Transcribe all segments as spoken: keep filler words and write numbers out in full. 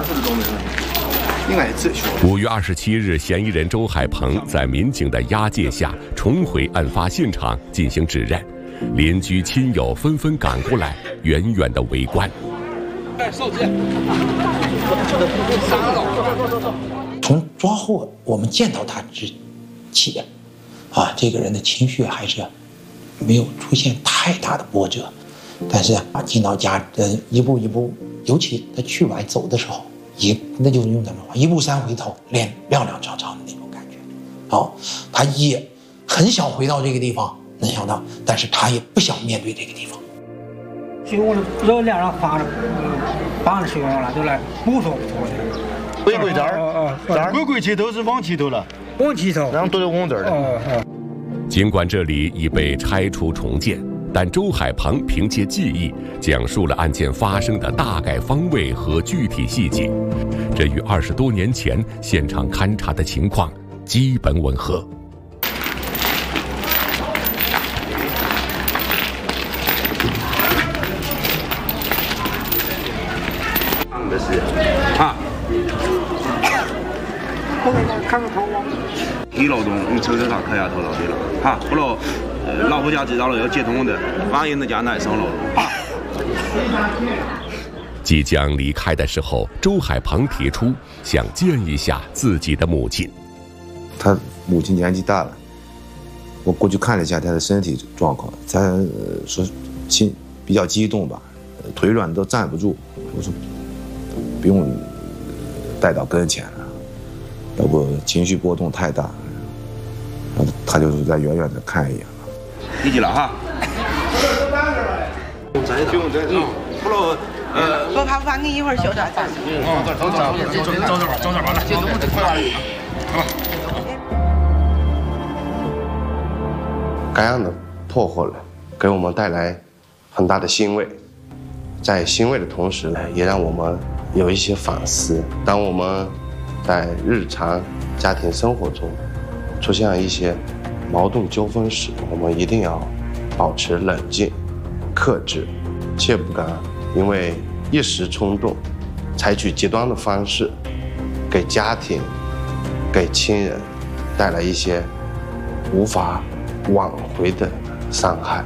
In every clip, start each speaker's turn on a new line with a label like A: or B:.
A: 五月二十七日，嫌疑人周海鹏在民警的押解下重回案发现场进行指认，邻居亲友纷纷赶过来，远远的围观。
B: 从抓获我们见到他之起，啊，这个人的情绪还是没有出现太大的波折，但是啊，进到家，呃，一步一步，尤其他去外走的时候。一那就是用这种话，一步三回头，脸踉踉跄跄的那种感觉。好，他也很想回到这个地方，能想到，但是他也不想面对这个地方。
C: 所以我是不知道两人放着，放着学校了，就来不说不说的。
D: 回归这儿，这儿回归去都是往起头了，
C: 往起头，
D: 然后都是往这儿的。
A: 尽管这里已被拆除重建。但周海鹏凭借记忆讲述了案件发生的大概方位和具体细节，这与二十多年前现场勘查的情况基本吻合。
E: 的是啊，
C: 看个头啊！
E: 一劳动，你抽抽他磕下头了对了，哈，不了。老婆家知道了要接通的，万一人家难上了啊！
A: 即将离开的时候，周海鹏提出想见一下自己的母亲。
F: 他母亲年纪大了，我过去看了一下他的身体状况，他、呃、说心比较激动吧，腿软都站不住。我说不用带到跟前了，要不情绪波动太大。然后他就是在远远的看一眼。
E: 理解了哈。不用再嗯，不了，呃，
G: 不怕不怕，你一会儿休着。
E: 嗯，走走走，走走走这吧，走这吧，来，走走快点，好吧。
H: 该案的破获了，给我们带来很大的欣慰，在欣慰的同时呢，也让我们有一些反思。当我们在日常家庭生活中出现了一些矛盾纠纷时，我们一定要保持冷静、克制，切不敢因为一时冲动，采取极端的方式，给家庭、给亲人带来一些无法挽回的伤害。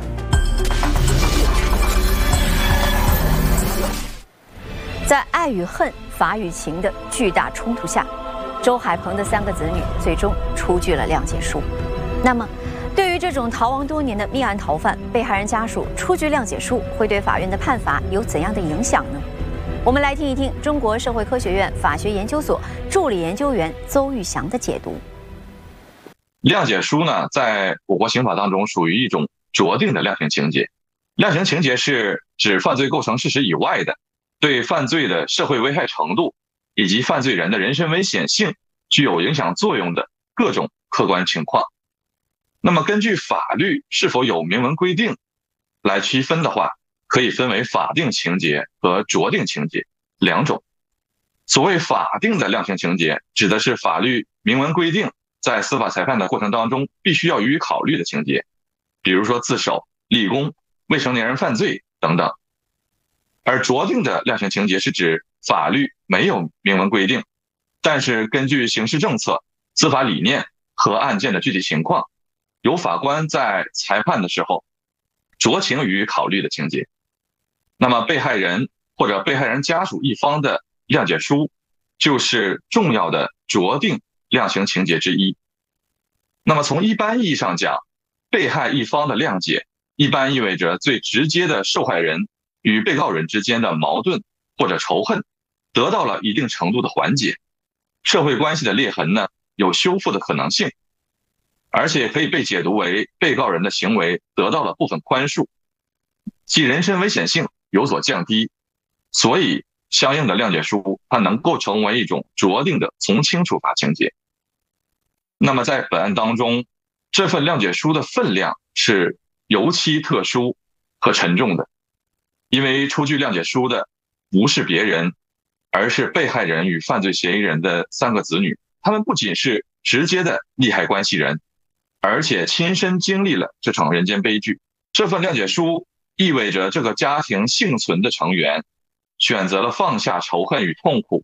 I: 在爱与恨、法与情的巨大冲突下，周海鹏的三个子女最终出具了谅解书。那么，对于这种逃亡多年的命案逃犯，被害人家属出具谅解书，会对法院的判罚有怎样的影响呢？我们来听一听中国社会科学院法学研究所助理研究员邹玉祥的解读。
J: 谅解书呢，在我国刑法当中属于一种酌定的量刑情节。量刑情节是指犯罪构成事实以外的，对犯罪的社会危害程度以及犯罪人的人身危险性具有影响作用的各种客观情况。那么根据法律是否有明文规定来区分的话，可以分为法定情节和酌定情节两种。所谓法定的量刑情节，指的是法律明文规定在司法裁判的过程当中必须要予以考虑的情节，比如说自首、立功、未成年人犯罪等等。而酌定的量刑情节是指法律没有明文规定，但是根据刑事政策、司法理念和案件的具体情况，由法官在裁判的时候酌情予以考虑的情节。那么被害人或者被害人家属一方的谅解书就是重要的酌定量刑情节之一。那么从一般意义上讲，被害一方的谅解一般意味着最直接的受害人与被告人之间的矛盾或者仇恨得到了一定程度的缓解，社会关系的裂痕呢有修复的可能性，而且可以被解读为被告人的行为得到了部分宽恕，其人身危险性有所降低，所以相应的谅解书它能够成为一种酌定的从轻处罚情节。那么在本案当中，这份谅解书的分量是尤其特殊和沉重的，因为出具谅解书的不是别人，而是被害人与犯罪嫌疑人的三个子女，他们不仅是直接的利害关系人，而且亲身经历了这场人间悲剧。这份谅解书意味着这个家庭幸存的成员选择了放下仇恨与痛苦，